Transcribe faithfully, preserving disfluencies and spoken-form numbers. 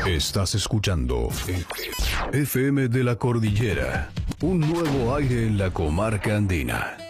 Estás escuchando F M de la Cordillera, un nuevo aire en la comarca andina.